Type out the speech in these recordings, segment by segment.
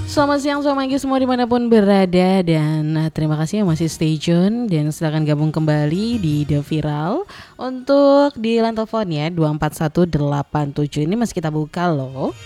Selamat siang, selamat pagi semua dimanapun berada. Dan terima kasih yang masih stay tune. Dan silakan gabung kembali di The Viral. Untuk di line telepon ya 24187. Ini masih kita buka loh.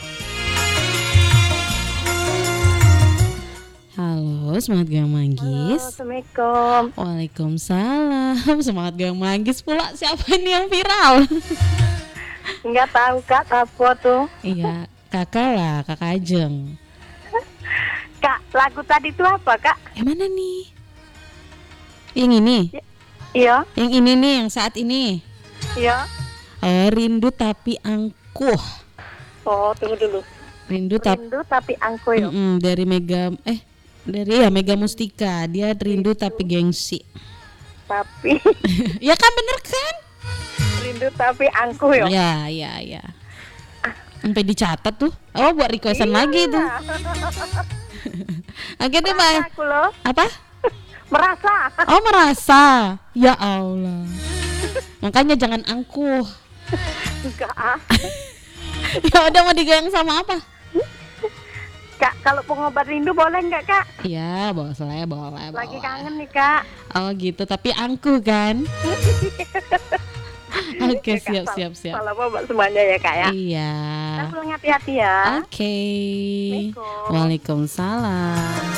Halo, semangat Gang Manggis. Halo, Assalamualaikum. Waalaikumsalam. Semangat Gang Manggis pula. Siapa ini yang viral? Enggak tahu Kak, apa tuh? Iya, kakak lah, kakak Ajeng. Kak, lagu tadi itu apa Kak? Yang mana nih? Yang ini? Iya, Yang ini nih, yang saat ini. iya. Rindu tapi angkuh. Oh, tunggu dulu. Rindu tapi angko ya. dari Mega Mustika. Dia rindu tapi gengsi. Tapi Ya kan, bener kan? rindu tapi angko ya. Ya. Sampai dicatat tuh. Oh, buat requestan lagi tuh. Oke deh, Mbak. Aku loh, Apa? merasa. Oh, merasa. Ya Allah. Makanya jangan angkuh. Enggak ah. Ya udah, mau digoyang sama apa? Kak, kalau pengobat rindu boleh enggak Kak? Ya, boleh. Lagi kangen nih Kak. Oh gitu, tapi angkuh kan? Oke, Ya, Kak, siap. Salam buat semuanya ya Kak ya. Iya. Kita pulang hati-hati ya. Oke. Assalamualaikum. Waalaikumsalam.